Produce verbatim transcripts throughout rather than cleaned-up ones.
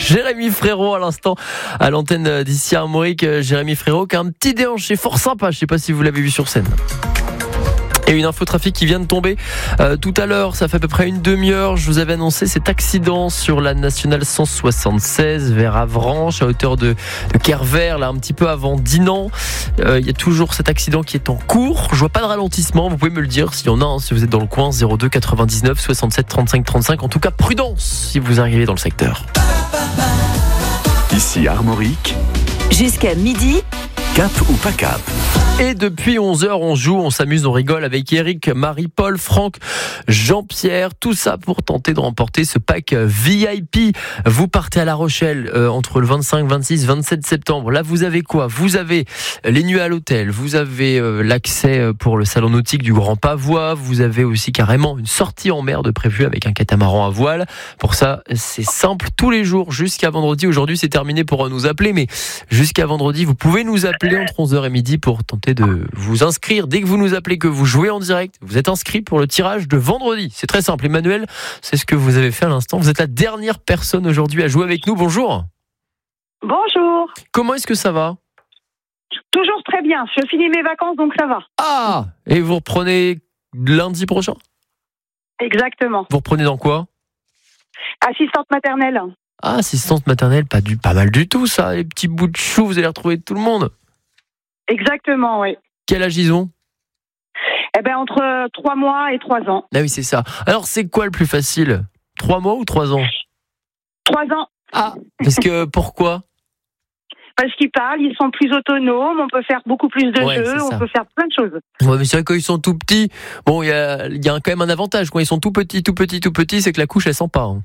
Jérémy Frérot à l'instant à l'antenne d'ici à Armorique. Jérémy Frérot qui a un petit déhanché fort sympa, je sais pas si vous l'avez vu sur scène. Et une info trafic qui vient de tomber euh, tout à l'heure, ça fait à peu près une demi-heure. Je vous avais annoncé cet accident sur la nationale cent soixante-seize vers Avranches, à hauteur de, de Kerver, là un petit peu avant Dinan. Il euh, y a toujours cet accident qui est en cours. Je vois pas de ralentissement. Vous pouvez me le dire s'il y en a, hein, si vous êtes dans le coin. zéro deux quatre-vingt-dix-neuf soixante-sept trente-cinq trente-cinq. En tout cas, prudence si vous arrivez dans le secteur. Ici Armorique. Jusqu'à midi. Cap ou pas cap? Et depuis onze heures, on joue, on s'amuse, on rigole avec Eric, Marie-Paul, Franck, Jean-Pierre. Tout ça pour tenter de remporter ce pack V I P. Vous partez à La Rochelle euh, entre le vingt-cinq, vingt-six, vingt-sept septembre. Là, vous avez quoi? Vous avez les nuits à l'hôtel, vous avez euh, l'accès pour le salon nautique du Grand Pavois, vous avez aussi carrément une sortie en mer de prévue avec un catamaran à voile. Pour ça, c'est simple, tous les jours jusqu'à vendredi. Aujourd'hui, c'est terminé pour nous appeler, mais jusqu'à vendredi, vous pouvez nous appeler entre onze heures et midi pour tenter de vous inscrire. Dès que vous nous appelez, que vous jouez en direct, vous êtes inscrit pour le tirage de vendredi. C'est très simple. Emmanuel, c'est ce que vous avez fait à l'instant. Vous êtes la dernière personne aujourd'hui à jouer avec nous. Bonjour. Bonjour. Comment est-ce que ça va? Toujours très bien. Je finis mes vacances, donc ça va. Ah, et vous reprenez lundi prochain? Exactement. Vous reprenez dans quoi? Assistante maternelle. Ah, assistante maternelle, pas, du, pas mal du tout ça. Les petits bouts de chou, vous allez retrouver tout le monde. Exactement, oui. Quel âge ils ont? Eh ben entre trois mois et trois ans. Ah oui, c'est ça. Alors, c'est quoi le plus facile? Trois mois ou trois ans? Trois ans. Ah, parce que pourquoi? Parce qu'ils parlent, ils sont plus autonomes, on peut faire beaucoup plus de Ouais, jeux, on peut faire plein de choses. Ouais, mais c'est vrai, quand ils sont tout petits, bon, il y a, y a quand même un avantage. Quand ils sont tout petits, tout petits, tout petits, c'est que la couche, elle sent pas. Hein.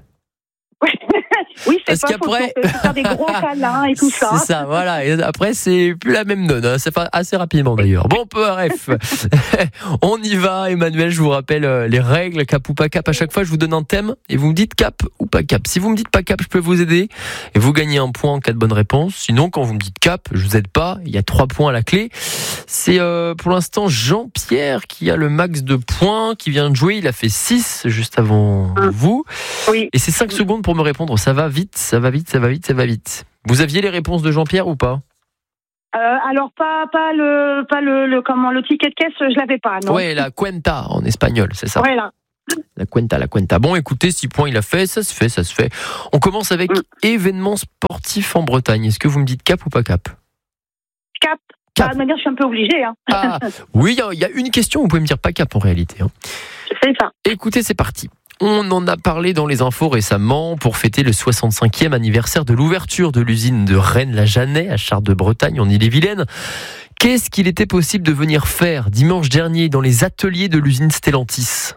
Oui, c'est Parce pas qu'après... faut faire des gros câlins et tout ça. C'est ça, voilà. Et après, c'est plus la même donne. Hein. C'est pas assez rapidement d'ailleurs. Bon, bref. On y va, Emmanuel. Je vous rappelle les règles, cap ou pas cap. À chaque fois, je vous donne un thème et vous me dites cap ou pas cap. Si vous me dites pas cap, je peux vous aider et vous gagnez un point en cas de bonne réponse. Sinon, quand vous me dites cap, je vous aide pas. Il y a trois points à la clé. C'est euh, pour l'instant Jean-Pierre qui a le max de points, qui vient de jouer. Il a fait six juste avant mmh. vous. Oui. Et c'est cinq secondes pour me répondre. Ça va vite, ça va vite, ça va vite, ça va vite. Vous aviez les réponses de Jean-Pierre ou pas? euh, Alors pas pas le pas le, le comment le ticket de caisse, je l'avais pas, non. Ouais, la cuenta en espagnol, c'est ça. Ouais, là. La cuenta, la cuenta. Bon, écoutez, six points il a fait, ça se fait, ça se fait. On commence avec mmh. événements sportifs en Bretagne. Est-ce que vous me dites cap ou pas cap? Cap. Cap. Bah, de manière, je suis un peu obligée. Hein. Ah, oui, il y, y a une question, vous pouvez me dire pas cap en réalité. Hein. C'est ça. Écoutez, c'est parti. On en a parlé dans les infos récemment pour fêter le soixante-cinquième anniversaire de l'ouverture de l'usine de Rennes-la-Janet à Chartres-de-Bretagne en Ille-et-Vilaine. Qu'est-ce qu'il était possible de venir faire dimanche dernier dans les ateliers de l'usine Stellantis?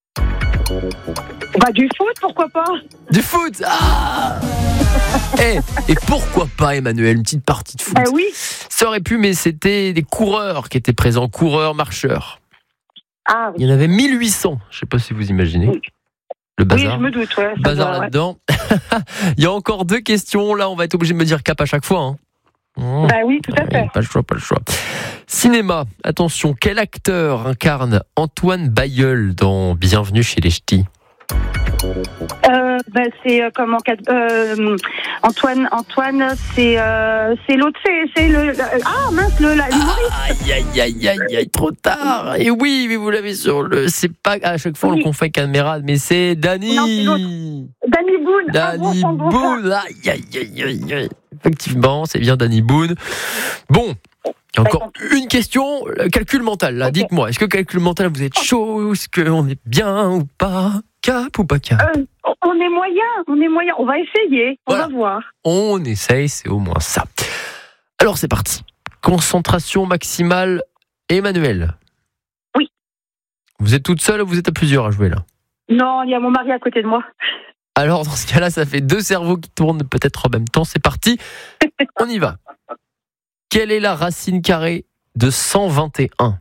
Bah, du foot, pourquoi pas? Du foot. Ah et, et pourquoi pas, Emmanuel, une petite partie de foot? Ah oui. Ça aurait pu, mais c'était des coureurs qui étaient présents, coureurs, marcheurs. Ah oui. Il y en avait mille huit cents, je ne sais pas si vous imaginez. Oui. Le bazar. Oui, je me doute, ouais. Bazar doit, là-dedans. Ouais. Il y a encore deux questions. Là, on va être obligé de me dire cap à chaque fois. Hein. Mmh. Bah oui, tout à fait. Pas le choix, pas le choix. Cinéma, attention, quel acteur incarne Antoine Bailleul dans Bienvenue chez les Ch'tis? Euh, bah, c'est euh, comment euh, Antoine Antoine c'est euh, c'est l'autre c'est c'est le, le ah mince le l'humoriste. Aïe aïe aïe aïe aïe trop tard. Et oui, mais vous l'avez sur le c'est pas à chaque fois oui. On confond avec Caméral, mais c'est Danny. Non, c'est l'autre. Danny Boone. Danny ah, bon, Boone. Aïe aïe aïe aïe aïe. Effectivement, c'est bien Danny Boone. Bon. Encore une question, calcul mental là, okay. Dites-moi, est-ce que calcul mental vous êtes chaud? Est-ce qu'on est bien ou pas? Cap ou pas cap? euh, On est moyen, on est moyen, on va essayer, on voilà. va voir. On essaye, c'est au moins ça. Alors c'est parti. Concentration maximale, Emmanuel. Oui. Vous êtes toute seule ou vous êtes à plusieurs à jouer là? Non, il y a mon mari à côté de moi. Alors dans ce cas-là, ça fait deux cerveaux qui tournent peut-être en même temps, c'est parti. On y va. Quelle est la racine carrée de cent vingt et un?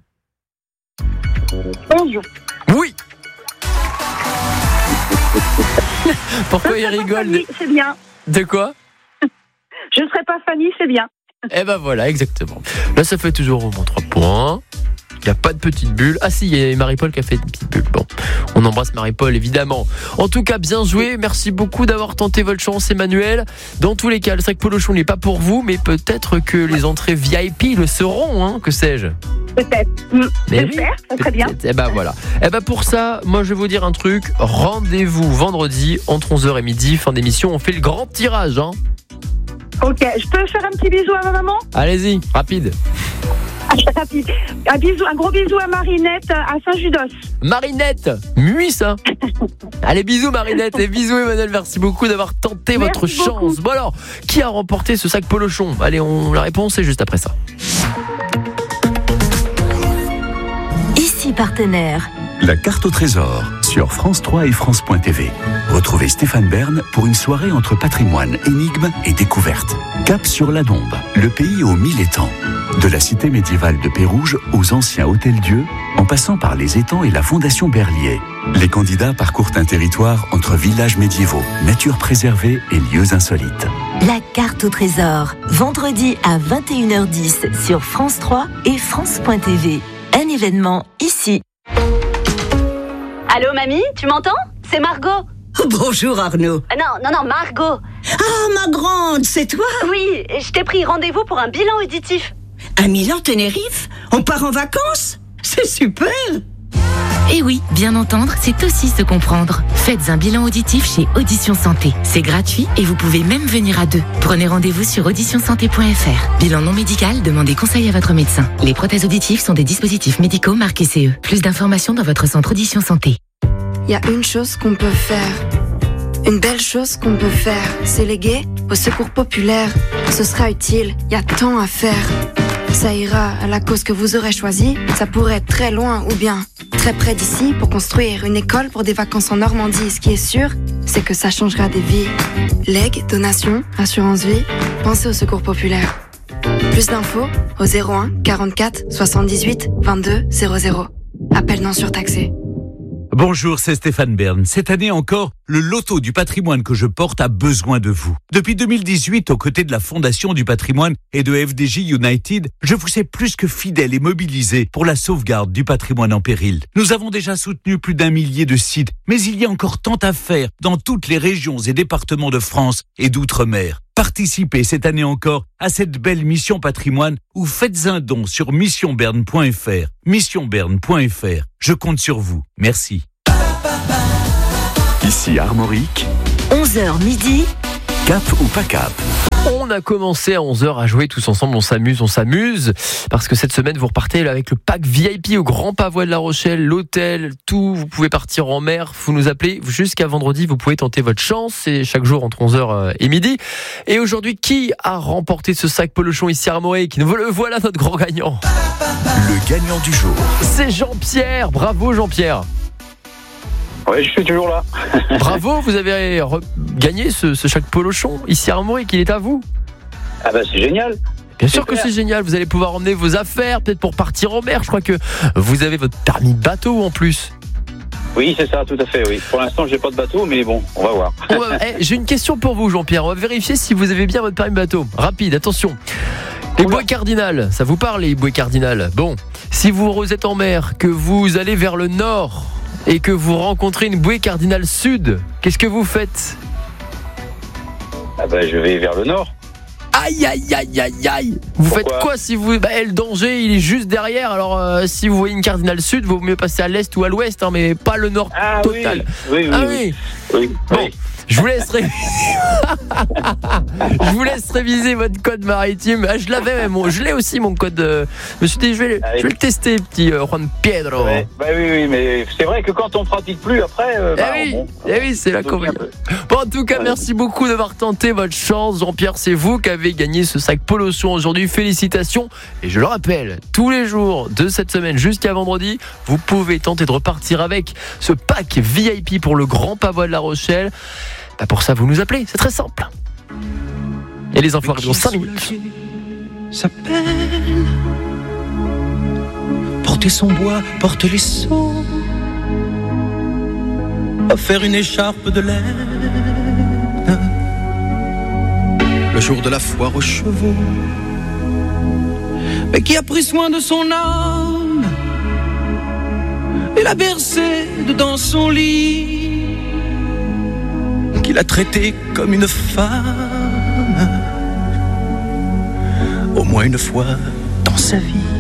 onze. Oui. Pourquoi il rigole? Fanny, c'est bien. De quoi? Je ne serais pas Fanny, c'est bien. Eh ben voilà, exactement. Là, ça fait toujours au moins trois points. il n'y a pas de petite bulle. Ah si, il y a Marie-Paul qui a fait une petite bulle. Bon, on embrasse Marie-Paul évidemment. En tout cas, bien joué. Merci beaucoup d'avoir tenté votre chance, Emmanuel. Dans tous les cas, le sac Polochon n'est pas pour vous, mais peut-être que les entrées V I P le seront, hein, que sais-je. Peut-être. Mmh. J'espère, ça serait bien. Et ben voilà. Et ben pour ça, moi je vais vous dire un truc. Rendez-vous vendredi entre onze heures et midi, fin d'émission. On fait le grand tirage, hein. Ok, je peux faire un petit bisou à ma maman ? Allez-y, rapide. Rapide. Un bisou, un gros bisou à Marinette à Saint-Judos. Marinette, mui ça. Allez, bisous Marinette et bisous Emmanuel. Merci beaucoup d'avoir tenté Merci votre beaucoup. chance. Bon alors, qui a remporté ce sac Polochon ? Allez, on la réponse est juste après ça. Ici partenaire. La carte au trésor sur France trois et France point T V. Retrouvez Stéphane Bern pour une soirée entre patrimoine, énigmes et découvertes. Cap sur la Dombe, le pays aux mille étangs. De la cité médiévale de Pérouge aux anciens hôtels-dieux, en passant par les étangs et la fondation Berlier. Les candidats parcourent un territoire entre villages médiévaux, nature préservée et lieux insolites. La carte au trésor. Vendredi à vingt et une heures dix sur France trois et France point T V. Un événement ici. Allô, mamie, tu m'entends ? C'est Margot. Bonjour Arnaud. Ah non, non, non, Margot. Ah, ma grande, c'est toi ? Oui, je t'ai pris rendez-vous pour un bilan auditif. À Milan, Tenerife ? On part en vacances ? C'est super ! Et oui, bien entendre, c'est aussi se comprendre. Faites un bilan auditif chez Audition Santé. C'est gratuit et vous pouvez même venir à deux. Prenez rendez-vous sur audition santé point f r. Bilan non médical, demandez conseil à votre médecin. Les prothèses auditives sont des dispositifs médicaux marqués C E. Plus d'informations dans votre centre Audition Santé. Il y a une chose qu'on peut faire. Une belle chose qu'on peut faire, c'est léguer au secours populaire. Ce sera utile, il y a tant à faire. Ça ira à la cause que vous aurez choisie. Ça pourrait être très loin ou bien très près d'ici pour construire une école pour des vacances en Normandie. Ce qui est sûr, c'est que ça changera des vies. Legs, donations, assurance vie, pensez au secours populaire. Plus d'infos au zéro un quarante-quatre soixante-dix-huit vingt-deux zéro zéro. Appel non surtaxé. Bonjour, c'est Stéphane Bern. Cette année encore, le loto du patrimoine que je porte a besoin de vous. Depuis deux mille dix-huit, aux côtés de la Fondation du patrimoine et de F D J United, je vous ai plus que fidèle et mobilisé pour la sauvegarde du patrimoine en péril. Nous avons déjà soutenu plus d'un millier de sites, mais il y a encore tant à faire dans toutes les régions et départements de France et d'outre-mer. Participez cette année encore à cette belle mission patrimoine ou faites un don sur mission bern point f r. mission bern point f r. Je compte sur vous. Merci. Ici Armorique, onze heures midi. cap ou pas cap. On a commencé à onze heures à jouer tous ensemble, on s'amuse, on s'amuse, parce que cette semaine vous repartez avec le pack V I P au Grand Pavois de La Rochelle, l'hôtel, tout, vous pouvez partir en mer, vous nous appelez jusqu'à vendredi, vous pouvez tenter votre chance, c'est chaque jour entre onze heures et midi. Et aujourd'hui, qui a remporté ce sac Polochon ici à Armorique ? Le voilà notre grand gagnant. Le gagnant du jour. C'est Jean-Pierre, bravo Jean-Pierre. Oui, je suis toujours là. Bravo, vous avez re- gagné ce, ce sac Polochon ici à Armorique, il est à vous. Ah bah c'est génial. Bien sûr que c'est génial, vous allez pouvoir emmener vos affaires, peut-être pour partir en mer. Je crois que vous avez votre permis de bateau en plus. Oui, c'est ça, tout à fait, oui. Pour l'instant, j'ai pas de bateau, mais bon, on va voir. On va- eh, j'ai une question pour vous, Jean-Pierre. On va vérifier si vous avez bien votre permis de bateau. Rapide, attention. Les bouées cardinales, ça vous parle les bouées cardinales ? Bon, si vous êtes en mer, que vous allez vers le nord et que vous rencontrez une bouée cardinale sud, qu'est-ce que vous faites ? Ah bah je vais vers le nord. Aïe aïe aïe aïe aïe. Vous Pourquoi faites quoi si vous... Bah, le danger il est juste derrière. Alors euh, si vous voyez une cardinale sud, vaut mieux passer à l'est ou à l'ouest, hein, mais pas le nord Ah total. oui, oui, oui. Ah oui. oui. Oui, Bon, oui. je vous laisse réviser. Je vous laisse réviser votre code maritime. Ah, je l'avais même, je l'ai aussi mon code. euh, Je me suis dit je vais, Allez. je vais le tester, petit euh, Juan Pedro. Ouais. Bah oui, oui, mais c'est vrai que quand on pratique plus après, euh, bah, Eh oui, bon, eh oui, c'est la on s'oublie un comédie. peu. Bon, en tout cas, Ouais. merci beaucoup d'avoir tenté votre chance. Jean-Pierre, c'est vous qui avez gagné ce sac Polochon aujourd'hui. Félicitations. Et je le rappelle, tous les jours de cette semaine jusqu'à vendredi, vous pouvez tenter de repartir avec ce pack V I P pour le Grand Pavois de La Rochelle. Bah pour ça, vous nous appelez. C'est très simple. Et les infos arrivent dans cinq minutes. S'appelle porter son bois, porter les seaux, à faire une écharpe de laine le jour de la foire aux chevaux, mais qui a pris soin de son âme et l'a bercé dans son lit, qu'il a traité comme une femme, au moins une fois dans sa vie.